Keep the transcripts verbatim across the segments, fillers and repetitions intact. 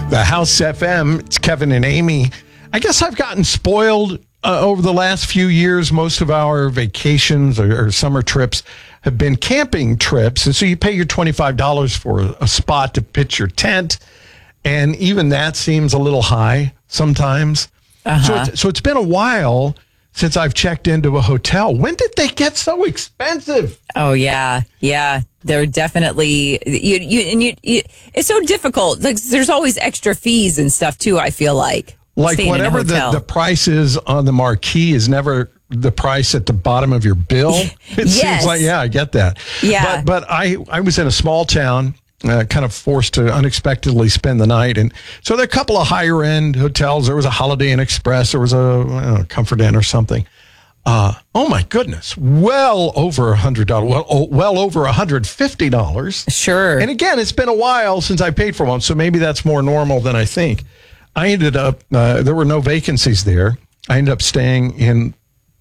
the House F M. It's Kevin and Amy. I guess I've gotten spoiled uh, over the last few years. Most of our vacations or, or summer trips have been camping trips. And so you pay your twenty-five dollars for a, a spot to pitch your tent. And even that seems a little high sometimes. Uh-huh. So, it's, so it's been a while since I've checked into a hotel. When did they get so expensive? Oh, yeah. Yeah. They're definitely, you, you, and you, you, it's so difficult. Like, there's always extra fees and stuff, too, I feel like. Like whatever the, the price is on the marquee is never the price at the bottom of your bill. It yes. seems like, yeah, I get that. Yeah. But, but I, I was in a small town, uh, kind of forced to unexpectedly spend the night. And so there are a couple of higher end hotels. There was a Holiday Inn Express. There was a know, Comfort Inn or something. Uh, oh, my goodness. Well over one hundred dollars. Well, oh, well over one hundred fifty dollars. Sure. And again, it's been a while since I paid for one, so maybe that's more normal than I think. I ended up, uh, there were no vacancies there. I ended up staying in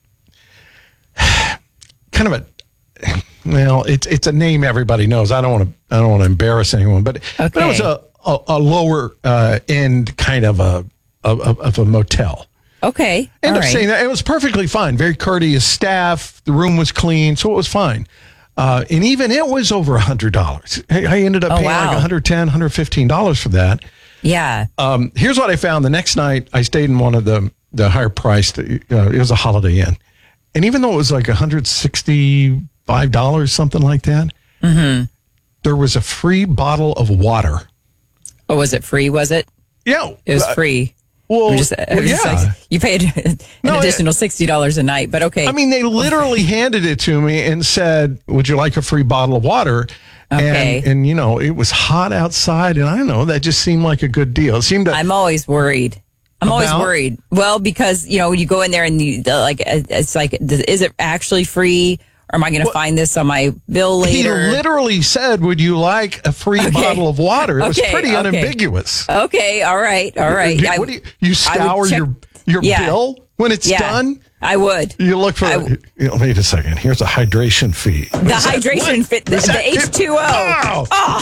kind of a, well, it's it's a name everybody knows. I don't want to I don't want to embarrass anyone, but, okay. but it was a, a, a lower uh, end kind of a of, of a motel. Okay. End up right. saying that. It was perfectly fine. Very courteous staff. The room was clean, so it was fine. Uh, and even it was over one hundred dollars. I ended up oh, paying wow. like one hundred ten dollars, one hundred fifteen dollars for that. Yeah. Um, here's what I found. The next night, I stayed in one of the, the higher priced, uh, it was a Holiday Inn. And even though it was like one hundred sixty-five dollars, something like that, mm-hmm. there was a free bottle of water. Oh, was it free, was it? Yeah. It was uh, free. Well, just, well just yeah. like, you paid an no, additional it, sixty dollars a night, but okay. I mean, they literally handed it to me and said, would you like a free bottle of water? Okay. And, and, you know, it was hot outside, and I don't know, that just seemed like a good deal. It seemed to, I'm always worried. I'm always about? worried. Well, because, you know, you go in there and you, the, like, it's like, is it actually free? Or am I going to well, find this on my bill later? He literally said, would you like a free okay. bottle of water? It okay. was pretty okay. unambiguous. Okay, all right, all right. Do, what do you, you scour check, your, your yeah. bill when it's yeah, done? I would. You look for, w- you know, wait a second, here's a hydration fee. The hydration fee, the, the H two O. Oh. Oh.